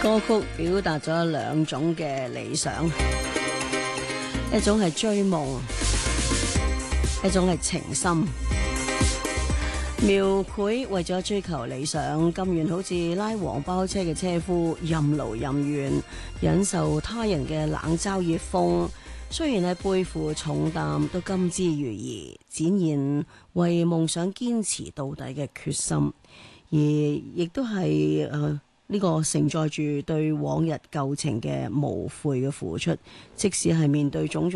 歌曲表達咗兩種嘅理想，一種係追夢，一種係情深。描繪為咗追求理想，甘願好似拉黃包車嘅車夫，任勞任怨，忍受他人嘅冷嘲熱諷。雖然係背負重擔，都甘之如飴，展現為夢想堅持到底嘅決心，而亦都係呢個承載住對往日舊情嘅無悔嘅付出，即使係面對種種